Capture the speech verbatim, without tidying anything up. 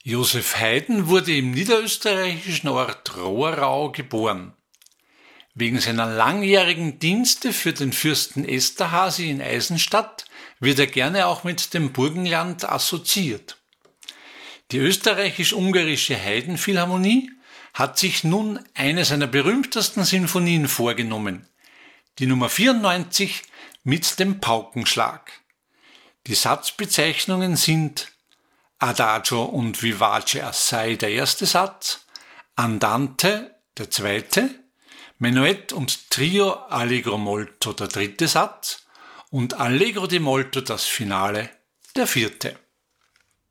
Joseph Haydn wurde im niederösterreichischen Ort Rohrau geboren. Wegen seiner langjährigen Dienste für den Fürsten Esterházy in Eisenstadt wird er gerne auch mit dem Burgenland assoziiert. Die österreichisch-ungarische Haydn-Philharmonie hat sich nun eine seiner berühmtesten Sinfonien vorgenommen, die Nummer vierundneunzig mit dem Paukenschlag. Die Satzbezeichnungen sind Adagio und Vivace assai der erste Satz, Andante der zweite, Menuett und Trio Allegro molto der dritte Satz und Allegro di molto das Finale der vierte.